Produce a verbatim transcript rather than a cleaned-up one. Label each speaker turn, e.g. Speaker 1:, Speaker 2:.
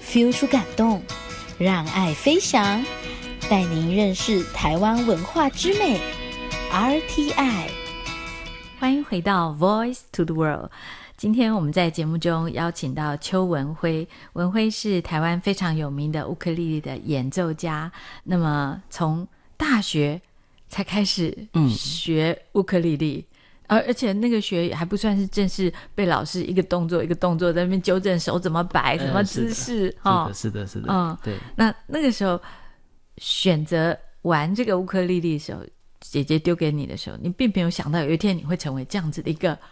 Speaker 1: feel 出感动，让爱飞翔，带您认识台湾文化之美 R T I。
Speaker 2: 欢迎回到 Voice to the World。 今天我们在节目中邀请到邱文辉，文辉是台湾非常有名的乌克丽丽的演奏家，那么从大学才开始学乌克丽丽、嗯、而且那个学还不算是正式被老师一个动作一个动作在那边纠正手怎么摆、呃、什么姿势、
Speaker 3: 嗯、是的是的是的、嗯、对。
Speaker 2: 那那个时候选择玩这个乌克丽丽的时候，姐姐丢给你的时候，你并没有想到有一天你会成为这样子的一个